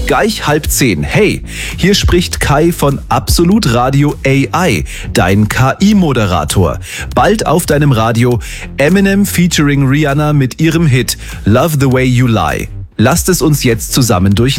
Gleich 9:30. Hey, hier spricht Kai von Absolut Radio AI, dein KI-Moderator. Bald auf deinem Radio Eminem featuring Rihanna mit ihrem Hit Love the Way You Lie. Lasst es uns jetzt zusammen durch